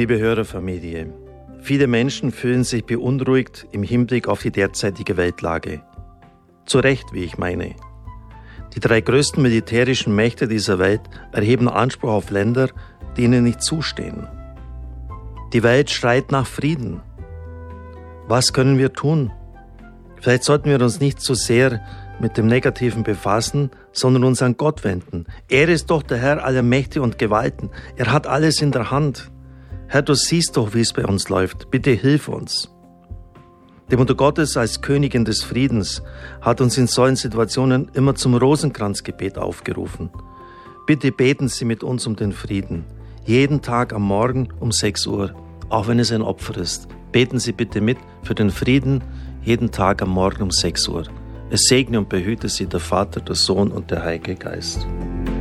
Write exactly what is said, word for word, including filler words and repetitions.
Liebe Hörerfamilie, viele Menschen fühlen sich beunruhigt im Hinblick auf die derzeitige Weltlage. Zu Recht, wie ich meine. Die drei größten militärischen Mächte dieser Welt erheben Anspruch auf Länder, die ihnen nicht zustehen. Die Welt schreit nach Frieden. Was können wir tun? Vielleicht sollten wir uns nicht so sehr mit dem Negativen befassen, sondern uns an Gott wenden. Er ist doch der Herr aller Mächte und Gewalten. Er hat alles in der Hand. Herr, du siehst doch, wie es bei uns läuft. Bitte hilf uns. Die Mutter Gottes als Königin des Friedens hat uns in solchen Situationen immer zum Rosenkranzgebet aufgerufen. Bitte beten Sie mit uns um den Frieden. Jeden Tag am Morgen um sechs Uhr, auch wenn es ein Opfer ist. Beten Sie bitte mit für den Frieden, jeden Tag am Morgen um sechs Uhr. Es segne und behüte Sie der Vater, der Sohn und der Heilige Geist.